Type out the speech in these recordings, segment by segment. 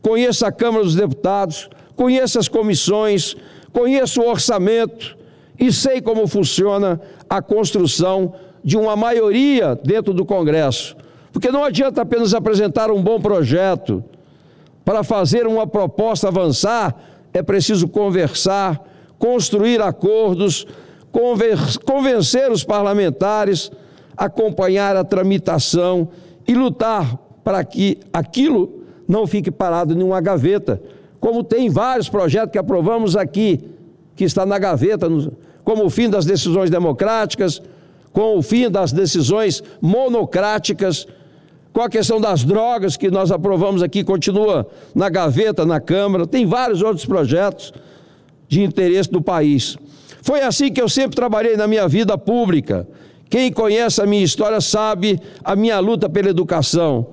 conheço a Câmara dos Deputados, conheço as comissões, conheço o orçamento e sei como funciona a construção de uma maioria dentro do Congresso. Porque não adianta apenas apresentar um bom projeto. Para fazer uma proposta avançar, é preciso conversar, construir acordos, convencer os parlamentares, acompanhar a tramitação e lutar para que aquilo não fique parado em uma gaveta, como tem vários projetos que aprovamos aqui, que está na gaveta, como o fim das decisões democráticas, com o fim das decisões monocráticas, com a questão das drogas que nós aprovamos aqui, continua na gaveta, na Câmara, tem vários outros projetos de interesse do país. Foi assim que eu sempre trabalhei na minha vida pública. Quem conhece a minha história sabe a minha luta pela educação,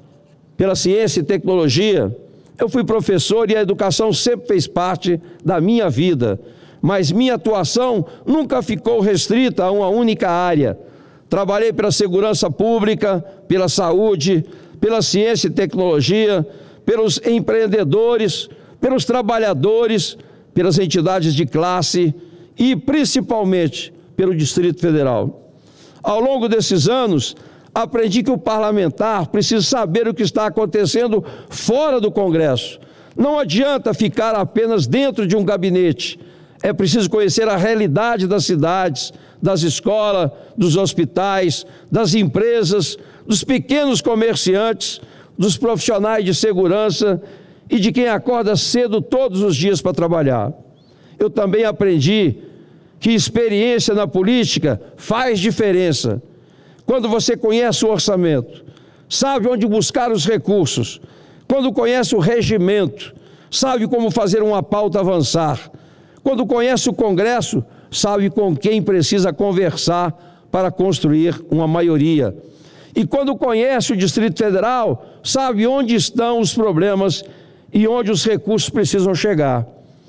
pela ciência e tecnologia. Eu fui professor e a educação sempre fez parte da minha vida, mas minha atuação nunca ficou restrita a uma única área. Trabalhei pela segurança pública, pela saúde, pela ciência e tecnologia, pelos empreendedores, pelos trabalhadores, pelas entidades de classe e, principalmente, pelo Distrito Federal. Ao longo desses anos, aprendi que o parlamentar precisa saber o que está acontecendo fora do Congresso. Não adianta ficar apenas dentro de um gabinete. É preciso conhecer a realidade das cidades, das escolas, dos hospitais, das empresas, dos pequenos comerciantes, dos profissionais de segurança e de quem acorda cedo todos os dias para trabalhar. Eu também aprendi que experiência na política faz diferença. Quando você conhece o orçamento, sabe onde buscar os recursos, quando conhece o regimento, sabe como fazer uma pauta avançar, quando conhece o Congresso, sabe com quem precisa conversar para construir uma maioria. E quando conhece o Distrito Federal, sabe onde estão os problemas e onde os recursos precisam chegar.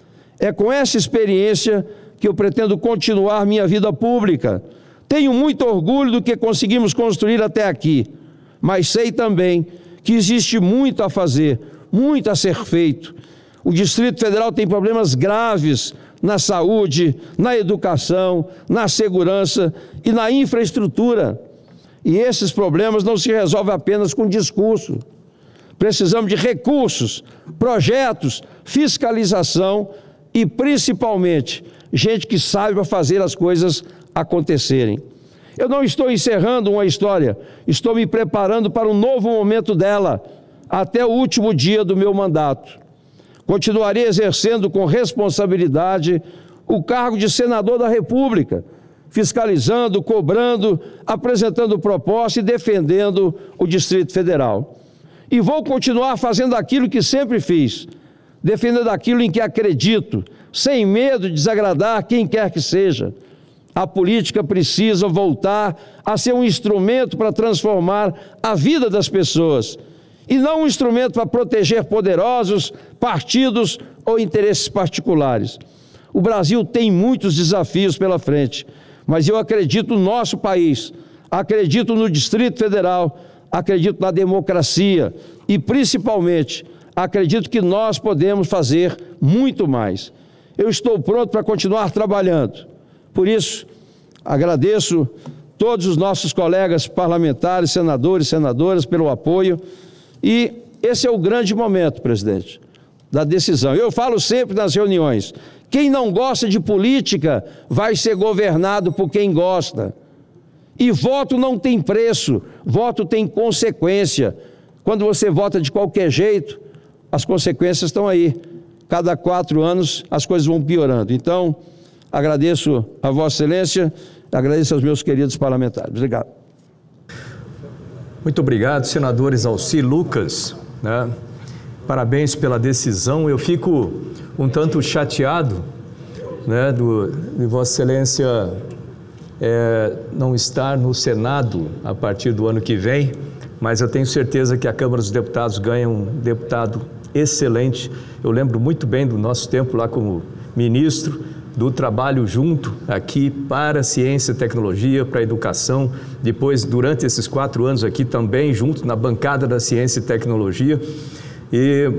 É com essa experiência que eu pretendo continuar minha vida pública. Tenho muito orgulho do que conseguimos construir até aqui, mas sei também que existe muito a fazer, muito a ser feito. O Distrito Federal tem problemas graves na saúde, na educação, na segurança e na infraestrutura. E esses problemas não se resolvem apenas com discurso. Precisamos de recursos, projetos, fiscalização e, principalmente, gente que saiba fazer as coisas acontecerem. Eu não estou encerrando uma história, estou me preparando para um novo momento dela, até o último dia do meu mandato. Continuarei exercendo com responsabilidade o cargo de senador da República, fiscalizando, cobrando, apresentando propostas e defendendo o Distrito Federal. E vou continuar fazendo aquilo que sempre fiz, defendendo aquilo em que acredito, sem medo de desagradar quem quer que seja. A política precisa voltar a ser um instrumento para transformar a vida das pessoas, e não um instrumento para proteger poderosos, partidos ou interesses particulares. O Brasil tem muitos desafios pela frente, mas eu acredito no nosso país, acredito no Distrito Federal, acredito na democracia e, principalmente, acredito que nós podemos fazer muito mais. Eu estou pronto para continuar trabalhando. Por isso, agradeço todos os nossos colegas parlamentares, senadores, senadoras, pelo apoio. E esse é o grande momento, presidente, da decisão. Eu falo sempre nas reuniões, quem não gosta de política vai ser governado por quem gosta. E voto não tem preço, voto tem consequência. Quando você vota de qualquer jeito, as consequências estão aí. Cada 4 anos as coisas vão piorando. Então, agradeço a Vossa Excelência, agradeço aos meus queridos parlamentares. Obrigado. Muito obrigado, senador Exalci Lucas, né? Parabéns pela decisão. Eu fico um tanto chateado, né, de Vossa Excelência não estar no Senado a partir do ano que vem, mas eu tenho certeza que a Câmara dos Deputados ganha um deputado excelente. Eu lembro muito bem do nosso tempo lá como ministro, do trabalho junto aqui para a ciência e tecnologia, para a educação, depois durante esses 4 anos aqui também junto na bancada da ciência e tecnologia. E